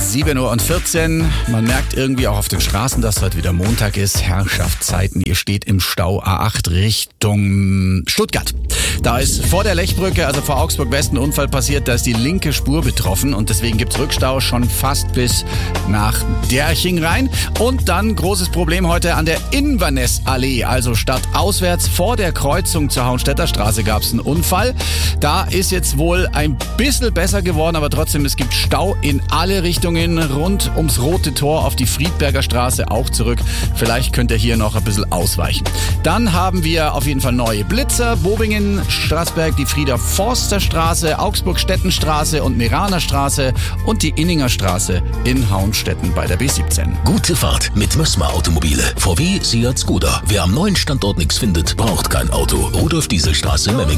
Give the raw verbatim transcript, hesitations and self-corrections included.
sieben Uhr vierzehn. Man merkt irgendwie auch auf den Straßen, dass heute wieder Montag ist. Herrschaftszeiten. Ihr steht im Stau A acht Richtung Stuttgart. Da ist vor der Lechbrücke, also vor Augsburg West, ein Unfall passiert. Da ist die linke Spur betroffen und deswegen gibt's Rückstau schon fast bis nach Derching rein. Und dann großes Problem heute an der Inverness-Allee. Also stadtauswärts vor der Kreuzung zur Hauenstädter Straße gab's einen Unfall. Da ist jetzt wohl ein bisschen besser geworden, aber trotzdem, es gibt Stau in alle Richtungen rund ums Rote Tor auf die Friedberger Straße auch zurück. Vielleicht könnt ihr hier noch ein bisschen ausweichen. Dann haben wir auf jeden Fall neue Blitzer. Bobingen, Straßberg, die Frieder-Forster-Straße, Augsburg-Stettenstraße und Meraner Straße und die Inninger Straße in Hauenstetten bei der B siebzehn. Gute Fahrt mit Mössma Automobile. V W, Seat, Skoda. Wer am neuen Standort nichts findet, braucht kein Auto. Rudolf Dieselstraße, Memmingen.